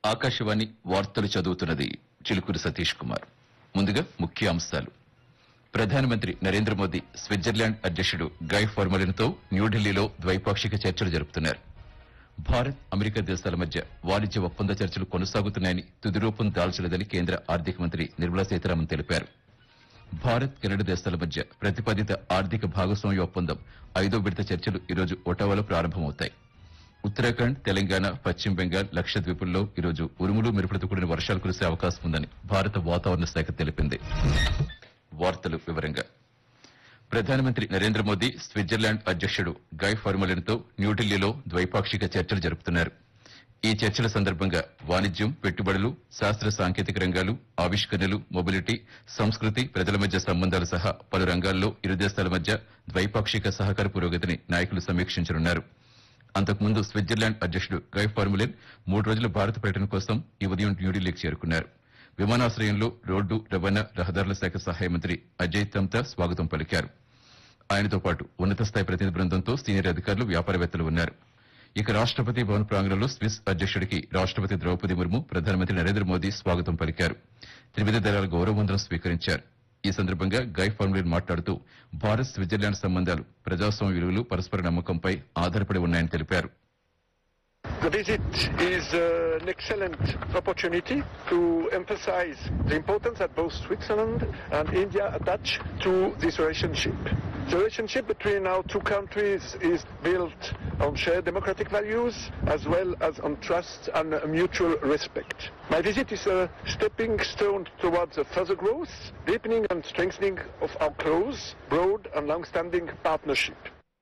ఆకాశవాణి వార్తలు చదువుతున్నది చిలుకూరి సతీష్ కుమార్. ముందుగా ముఖ్య అంశాలు. ప్రధానమంత్రి నరేంద్ర మోదీ స్విట్జర్లాండ్ అధ్యక్షుడు గై ఫార్మలిన్తో న్యూఢిల్లీలో ద్వైపాక్షిక చర్చలు జరుపుతున్నారు. భారత్ అమెరికా దేశాల మధ్య వాణిజ్య ఒప్పంద చర్చలు కొనసాగుతున్నాయని తుది రూపం దాల్చలేదని కేంద్ర ఆర్థిక మంత్రి నిర్మలా సీతారామన్ తెలిపారు. భారత్ కెనడా దేశాల మధ్య ప్రతిపాదిత ఆర్థిక భాగస్వామ్య ఒప్పందం 5వ విడత చర్చలు ఈరోజు ఒటావాలో ప్రారంభమవుతాయి. ఉత్తరాఖండ్, తెలంగాణ, పశ్చిమ బెంగాల్, లక్షద్వీపుల్లో ఈరోజు ఉరుములు మెరుపులతో కూడిన వర్షాలు కురిసే అవకాశం ఉందని భారత వాతావరణ శాఖ తెలిపింది. వార్తలు వివరంగా. ప్రధానమంత్రి నరేంద్ర మోదీ స్విట్జర్లాండ్ అధ్యక్షుడు గై ఫార్మలిన్తో న్యూఢిల్లీలో ద్వైపాక్షిక చర్చలు జరుపుతున్నారు. ఈ చర్చల సందర్భంగా వాణిజ్యం, పెట్టుబడులు, శాస్త్ర సాంకేతిక రంగాలు, ఆవిష్కరణలు, మొబిలిటీ, సంస్కృతి, ప్రజల మధ్య సంబంధాలు సహా పలు రంగాల్లో ఇరు దేశాల మధ్య ద్వైపాక్షిక సహకార పురోగతిని నాయకులు సమీక్షించనున్నారు. అంతకుముందు స్విట్జర్లాండ్ అధ్యక్షుడు గై ఫార్మలిన్ 3 రోజుల భారత పర్యటన కోసం ఈ ఉదయం న్యూఢిల్లీకి చేరుకున్నారు. విమానాశ్రయంలో రోడ్డు రవాణా రహదారుల శాఖ సహాయ మంత్రి అజయ్ తమ్తా స్వాగతం పలికారు. ఆయనతో పాటు ఉన్నత స్థాయి ప్రతినిధి బృందంతో సీనియర్ అధికారులు, వ్యాపారవేత్తలు ఉన్నారు. ఇక రాష్టపతి భవన్ ప్రాంగణంలో స్విస్ అధ్యక్షుడికి రాష్టపతి ద్రౌపది ముర్ము, ప్రధానమంత్రి నరేంద్ర మోదీ స్వాగతం పలికారు. త్రివిధ దళాల గౌరవవందనం స్వీకరించారు. ఈ సందర్భంగా గై ఫార్మలిన్ మాట్లాడుతూ భారత్ స్విట్జర్లాండ్ సంబంధాలు ప్రజాస్వామ్య విలువలు, పరస్పర నమ్మకంపై ఆధారపడి ఉన్నాయని తెలిపారు. The visit is an excellent opportunity to emphasize the importance that both Switzerland and India attach to this relationship. The relationship between our two countries is built on shared democratic values as well as on trust and mutual respect. My visit is a stepping stone towards a further growth, deepening and strengthening of our close, broad and long-standing partnership.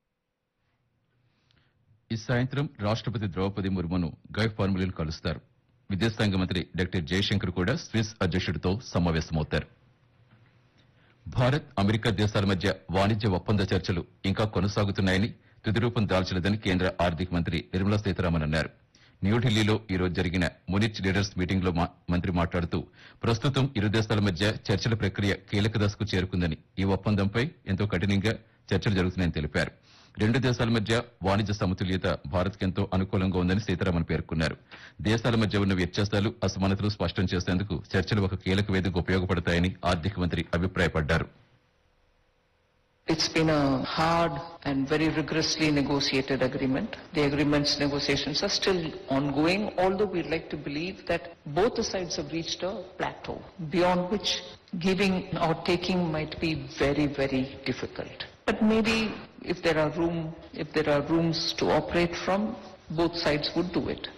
ఈ సాయంత్రం రాష్టపతి ద్రౌపది ముర్మును గై formalin కలుస్తారు. విదేశాంగ మంత్రి doctor Jayashankar కూడా Swiss అధ్యక్షుడితో సమావేశమవుతారు. Bharat America దేశాల మధ్య వాణిజ్య ఒప్పంద చర్చలు ఇంకా కొనసాగుతున్నాయని, తుది రూపం దాల్చలేదని కేంద్ర ఆర్థిక మంత్రి నిర్మలా సీతారామన్ అన్నారు. న్యూఢిల్లీలో ఈ రోజు జరిగిన మునిచ్ లీడర్స్ మీటింగ్ లో మంత్రి మాట్లాడుతూ ప్రస్తుతం ఇరు దేశాల మధ్య చర్చల ప్రక్రియ కీలక దశకు చేరుకుందని, ఈ ఒప్పందంపై ఎంతో కఠినంగా చర్చలు జరుగుతున్నాయని తెలిపారు. 2 దేశాల మధ్య వాణిజ్య సమతుల్యత భారత్కు ఎంతో అనుకూలంగా ఉందని సీతారామన్ పేర్కొన్నారు. దేశాల మధ్య ఉన్న వ్యత్యాసాలు, అసమానతలు స్పష్టం చేసేందుకు చర్చలు ఒక కీలక వేదిక ఉపయోగపడతాయని ఆర్థిక మంత్రి అభిప్రాయపడ్డారు. It's been a hard and very rigorously negotiated agreement. The agreement's negotiations are still ongoing, although we'd like to believe that both the sides have reached a plateau, beyond which giving or taking might be very, very difficult. But maybe if there are rooms to operate from, both sides would do it.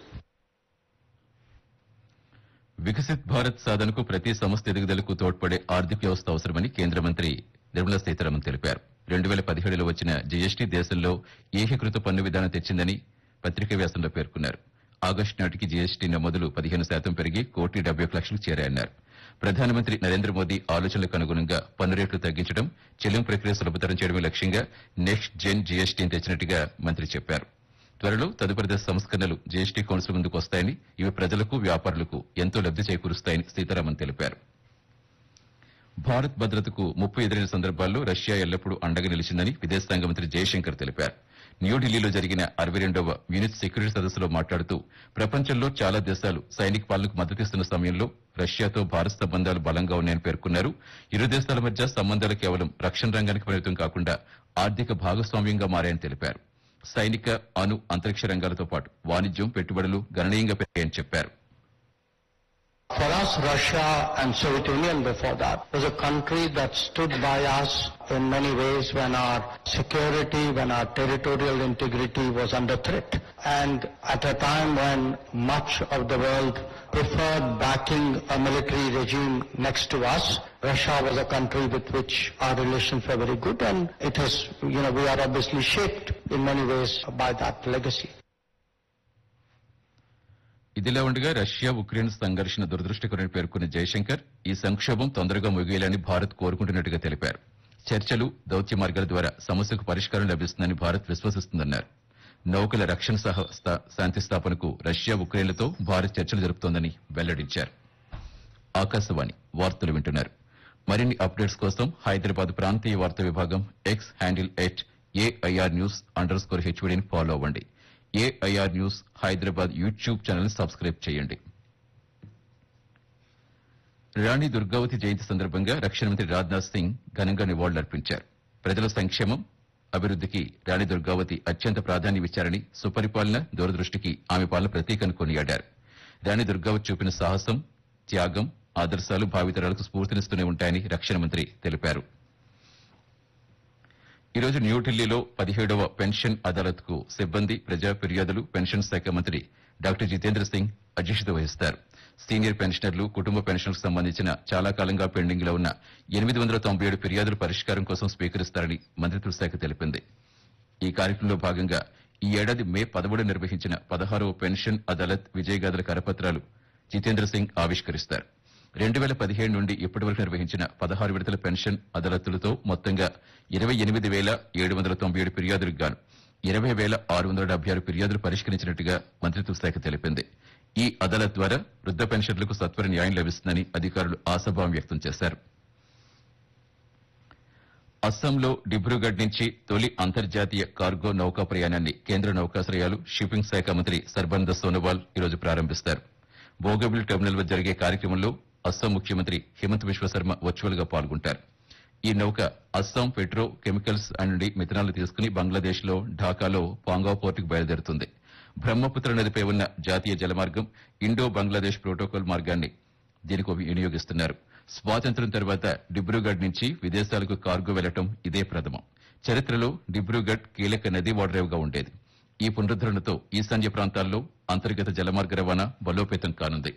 Viksit Bharat సాధనకు ప్రతి సంస్థ ఎదుగుదలకు తోడ్పడే ఆర్థిక వ్యవస్థ అవసరమని కేంద్ర మంత్రి నిర్మలా సీతారామన్ తెలిపారు. 2017లో వచ్చిన జీఎస్టీ దేశంలో ఏకీకృత పన్ను విధానం తెచ్చిందని పత్రికా వ్యాసంలో పేర్కొన్నారు. ఆగస్టు నాటికి జీఎస్టీ నమోదులు 15% పెరిగి 1,71,00,000 చేరాయన్నారు. ప్రధానమంత్రి నరేంద్ర మోదీ ఆలోచనలకు అనుగుణంగా పన్ను రేట్లు తగ్గించడం, చెల్లింపు ప్రక్రియ సులభతరం చేయడమే లక్ష్యంగా నెక్స్ట్ జెన్ జీఎస్టీని తెచ్చినట్టుగా మంత్రి చెప్పారు. త్వరలో తదుపరి దశ సంస్కరణలు జీఎస్టీ కౌన్సిల్ ముందుకు వస్తాయని, ఇవి ప్రజలకు, వ్యాపారులకు ఎంతో లబ్ది చేకూరుస్తాయని సీతారామన్ తెలిపారు. భారత్ భద్రతకు ముప్పు ఎదురైన సందర్భాల్లో రష్యా ఎల్లప్పుడూ అండగా నిలిచిందని విదేశాంగ మంత్రి జయశంకర్ తెలిపారు. న్యూఢిల్లీలో జరిగిన 62వ యూనిట్ సెక్యూరిటీ సదస్సులో మాట్లాడుతూ ప్రపంచంలో చాలా దేశాలు సైనిక పాలనకు మద్దతిస్తున్న సమయంలో రష్యాతో భారత్ సంబంధాలు బలంగా ఉన్నాయని పేర్కొన్నారు. ఇరు దేశాల మధ్య సంబంధాలు కేవలం రక్షణ రంగానికి పరిమితం కాకుండా ఆర్థిక భాగస్వామ్యంగా మారాయని తెలిపారు. సైనిక, అణు, అంతరిక్ష రంగాలతో పాటు వాణిజ్యం, పెట్టుబడులు గణనీయంగా పెరిగాయని చెప్పారు. For us, Russia and Soviet Union before that was a country that stood by us in many ways when our security, when our territorial integrity was under threat. And at a time when much of the world preferred backing a military regime next to us, Russia was a country with which our relations were very good, and it has, we are obviously shaped in many ways by that legacy. ఇదిలా ఉండగా Russia Ukraine సంఘర్షణ దురదృష్టకరమని పేర్కొన్న జయశంకర్ ఈ సంక్షోభం తొందరగా ముగియాలని భారత్ కోరుకుంటున్నట్టుగా తెలిపారు. చర్చలు, దౌత్య మార్గాల ద్వారా సమస్యకు పరిష్కారం లభిస్తుందని భారత్ విశ్వసిస్తుందన్నారు. నౌకల రక్షణ శాంతి స్థాపనకు రష్యా, ఉక్రెయిన్లతో భారత్ చర్చలు జరుపుతోందని వెల్లడించారు. ఆకాశవాణి వార్తలు వింటున్నారు. మరిన్ని అప్డేట్స్ కోసం హైదరాబాద్ ప్రాంతీయ వార్తా విభాగం ఎక్స్ హ్యాండిల్ @AIR News_HVDని ఫాలో అవ్వండి. AIR news Hyderabad YouTube channel ని సబ్స్క్రైబ్ చేయండి. రాణి దుర్గావతి జయంతి సందర్భంగా రక్షణ మంత్రి రాజ్నాథ్ సింగ్ ఘనంగా నివాళులర్పించారు. ప్రజల సంక్షేమం, అభివృద్దికి రాణి దుర్గావతి అత్యంత ప్రాధాన్యమిచ్చారని, సుపరిపాలన, దూరదృష్టికి ఆమె పాలన ప్రతీకని కొనియాడారు. రాణి దుర్గావతి చూపిన సాహసం, త్యాగం, ఆదర్శాలు భావితరాలకు స్ఫూర్తినిస్తూనే ఉంటాయని రక్షణ మంత్రి తెలిపారు. ఈ రోజు న్యూఢిల్లీలో 17వ పెన్షన్ అదాలత్ కు సిబ్బంది, ప్రజా ఫిర్యాదులు, పెన్షన్ శాఖ మంత్రి డాక్టర్ జితేంద్ర సింగ్ అధ్యక్షత వహిస్తారు. సీనియర్ పెన్షనర్లు, కుటుంబ పెన్షన్లకు సంబంధించిన చాలా కాలంగా పెండింగ్ లో ఉన్న 897 ఫిర్యాదుల పరిష్కారం కోసం స్వీకరిస్తారని మంత్రిత్వ శాఖ తెలిపింది. ఈ కార్యక్రమంలో భాగంగా ఈ ఏడాది మే 11 నిర్వహించిన 16వ పెన్షన్ అదాలత్ విజయగాథల కరపత్రాలు జితేంద్ర సింగ్ ఆవిష్కరిస్తారు. 2017 నుండి ఇప్పటి వరకు నిర్వహించిన 16 విడతల పెన్షన్ అదాలత్లతో మొత్తంగా 28,797 ఫిర్యాదులకు గాను 20,676 ఫిర్యాదులు పరిష్కరించినట్టుగా మంత్రిత్వ శాఖ తెలిపింది. ఈ అదాలత్ ద్వారా వృద్ధ పెన్షన్లకు సత్వర న్యాయం లభిస్తుందని అధికారులు ఆశాభావం వ్యక్తం చేశారు. అస్సాంలో డిబ్రూగఢ్ నుంచి తొలి అంతర్జాతీయ కార్గో నౌకా ప్రయాణాన్ని కేంద్ర నౌకాశ్రయాలు, షిప్పింగ్ శాఖ మంత్రి సర్బానంద సోనోవాల్ ఈరోజు ప్రారంభిస్తారు. బోగబిల్ టెర్మినల్ వద్ద జరిగే కార్యక్రమంలో అస్సాం ముఖ్యమంత్రి హిమంత్ బిశ్వశర్మ వర్చువల్ గా పాల్గొంటారు. ఈ నౌక అస్సాం పెట్రో కెమికల్స్ నుండి మిథనాల్ తీసుకుని బంగ్లాదేశ్ లో ఢాకాలో పాంగావ్ పోర్టుకు బయలుదేరుతుంది. బ్రహ్మపుత్ర నదిపై ఉన్న జాతీయ జలమార్గం, ఇండో బంగ్లాదేశ్ ప్రోటోకాల్ మార్గాన్ని దీనికి వినియోగిస్తున్నారు. స్వాతంత్ర్యం తర్వాత డిబ్రూగఢ్ నుంచి విదేశాలకు కార్గో వెళ్లడం ఇదే ప్రథమం. చరిత్రలో డిబ్రూగఢ్ కీలక నదీ ఓడరేవుగా ఉండేది. ఈ పునరుద్దరణతో ఈశాన్య ప్రాంతాల్లో అంతర్గత జలమార్గ రవాణా బలోపేతం కానుంది.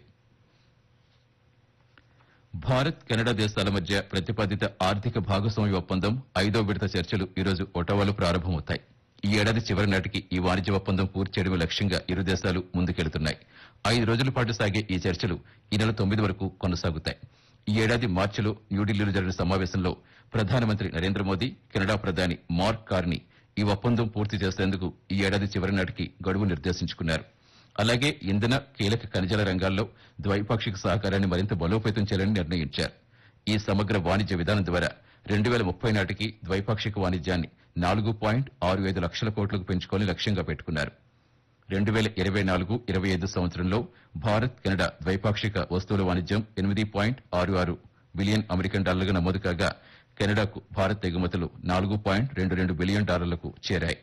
భారత్, కెనడా దేశాల మధ్య ప్రతిపాదిత ఆర్థిక భాగస్వామ్య ఒప్పందం 5వ విడత చర్చలు ఈరోజు ఒటావాలో ప్రారంభమవుతాయి. ఈ ఏడాది చివరి నాటికి ఈ వాణిజ్య ఒప్పందం పూర్తి చేయడమే లక్ష్యంగా ఇరు దేశాలు ముందుకెళ్తున్నాయి. 5 రోజుల పాటు సాగే ఈ చర్చలు ఈ నెల 9 వరకు కొనసాగుతాయి. ఈ ఏడాది మార్చిలో న్యూఢిల్లీలో జరిగిన సమావేశంలో ప్రధానమంత్రి నరేంద్ర మోదీ, కెనడా ప్రధాని మార్క్ కార్నీ ఈ ఒప్పందం పూర్తి చేసేందుకు ఈ ఏడాది చివరి నాటికి గడువు నిర్దేశించుకున్నారు. అలాగే ఇంధన, కీలక ఖనిజాల రంగాల్లో ద్వైపాక్షిక సహకారాన్ని మరింత బలోపేతం చేయాలని నిర్ణయించారు. ఈ సమగ్ర వాణిజ్య విధానం ద్వారా 2030 నాటికి ద్వైపాక్షిక వాణిజ్యాన్ని 4.65 లక్షల కోట్లకు పెంచుకోవాలని లక్ష్యంగా పెట్టుకున్నారు. 2024-25 సంవత్సరంలో భారత్, కెనడా ద్వైపాక్షిక వస్తువుల వాణిజ్యం $8.66 బిలియన్ అమెరికన్ డాలర్లుగా నమోదు కాగా, కెనడాకు భారత్ ఎగుమతులు $4.22 బిలియన్ చేరాయి.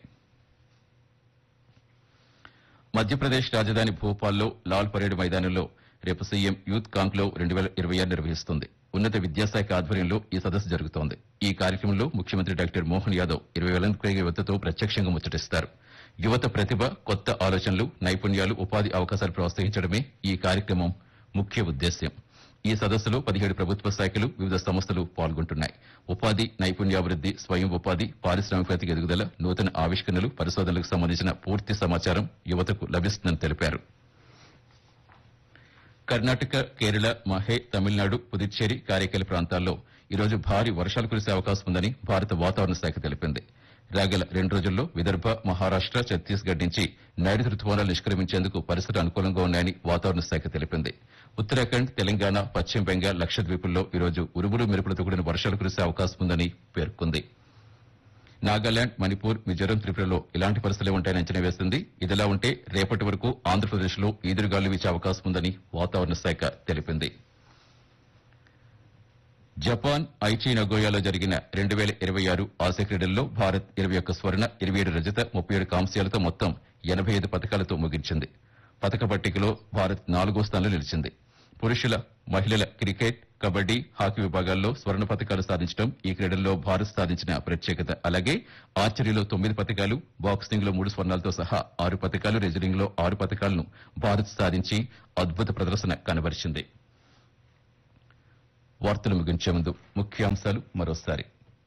మధ్యప్రదేశ్ రాజధాని భోపాల్లో లాల్ పరేడ్ మైదానంలో రేపు సీఎం యూత్ కాంక్లేవ్ 2026 నిర్వహిస్తుంది. ఉన్నత విద్యాశాఖ ఆధ్వర్యంలో ఈ సదస్సు జరుగుతోంది. ఈ కార్యక్రమంలో ముఖ్యమంత్రి డాక్టర్ మోహన్ యాదవ్ 20,000 పైగా యువతతో ప్రత్యక్షంగా ముచ్చటిస్తారు. యువత ప్రతిభ, కొత్త ఆలోచనలు, నైపుణ్యాలు, ఉపాధి అవకాశాలు ప్రోత్సహించడమే ఈ కార్యక్రమం ముఖ్య ఉద్దేశ్యం. ఈ సదస్సులో 17 ప్రభుత్వ శాఖలు, వివిధ సంస్థలు పాల్గొంటున్నాయి. ఉపాధి, నైపుణ్యాభివృద్ది, స్వయం ఉపాధి, పారిశ్రామిక ఎదుగుదల, నూతన ఆవిష్కరణలు, పరిశోధనలకు సంబంధించిన పూర్తి సమాచారం యువతకు లభిస్తుందని తెలిపారు. కర్ణాటక, కేరళ, మహే, తమిళనాడు, పుదుచ్చేరి, కారైకల్ ప్రాంతాల్లో ఈరోజు భారీ వర్షాలు కురిసే అవకాశం ఉందని భారత వాతావరణ శాఖ తెలిపింది. రాగల 2 రోజుల్లో విదర్భ, మహారాష్ట, ఛత్తీస్గఢ్ నుంచి నైరుతి రుతుపవనాలు నిష్క్రమించేందుకు పరిస్థితులు అనుకూలంగా ఉన్నాయని వాతావరణ శాఖ తెలిపింది. ఉత్తరాఖండ్, తెలంగాణ, పశ్చిమ బెంగాల్, లక్షద్వీపుల్లో ఈరోజు ఉరుములు, మెరుపులతో కూడిన వర్షాలు కురిసే అవకాశం ఉందని పేర్కొంది. నాగాలాండ్, మణిపూర్, మిజోరం, త్రిపురలో ఇలాంటి పరిస్థితులే ఉంటాయని అంచనా వేసింది. ఇదిలా ఉంటే రేపటి వరకు ఆంధ్రప్రదేశ్లో ఈదురుగాలు వీచే అవకాశం ఉందని వాతావరణ శాఖ తెలిపింది. జపాన్ ఐచి నగోయాలో జరిగిన 2026 ఆసియా క్రీడల్లో భారత్ 21 స్వర్ణ, 27 రజత, 37 కాంస్యాలతో మొత్తం 85 పతకాలతో ముగించింది. పతక పట్టికలో భారత్ 4వ స్థానంలో నిలిచింది. పురుషుల, మహిళల క్రికెట్, కబడ్డీ, హాకీ విభాగాల్లో స్వర్ణ పతకాలు సాధించడం ఈ క్రీడల్లో భారత్ సాధించిన ప్రత్యేకత. అలాగే ఆర్చరీలో 9 పతకాలు, బాక్సింగ్ లో 3 స్వర్ణాలతో సహా 6 పతకాలు, రెజ్లింగ్ లో 6 పతకాలను భారత్ సాధించి అద్భుత ప్రదర్శన కనబరిచింది. వార్తలు ముగించే ముందు ముఖ్యాంశాలు మరోసారి.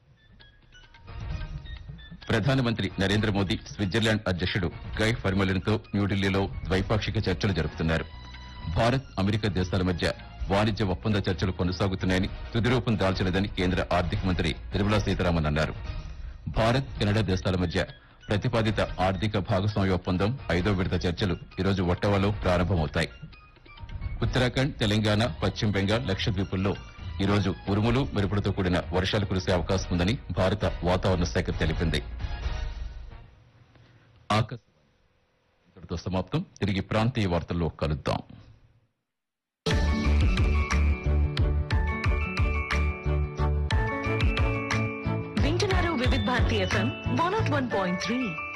ప్రధానమంత్రి నరేంద్ర మోదీ స్విట్జర్లాండ్ అధ్యక్షుడు గై ఫర్మెలిన్తో న్యూఢిల్లీలో ద్వైపాక్షిక చర్చలు జరుపుతున్నారు. భారత్, అమెరికా దేశాల మధ్య వాణిజ్య ఒప్పంద చర్చలు కొనసాగుతున్నాయని, తుది రూపం దాల్చలేదని కేంద్ర ఆర్థిక మంత్రి నిర్మలా సీతారామన్ అన్నారు. భారత్, కెనడా దేశాల మధ్య ప్రతిపాదిత ఆర్థిక భాగస్వామ్య ఒప్పందం 5వ విడత చర్చలు ఈరోజు ఒట్టావాలో ప్రారంభమవుతాయి. ఉత్తరాఖండ్, తెలంగాణ, పశ్చిమ బెంగాల్, లక్షద్వీపుల్లో ఈరోజు ఉరుములు, మెరుపులతో కూడిన వర్షాలు కురిసే అవకాశం ఉందని భారత వాతావరణ శాఖ తెలిపింది. సమాప్తం. తిరిగి ప్రాంతీయ వార్తల్లో కలుద్దాం. Bharti FM 101.3.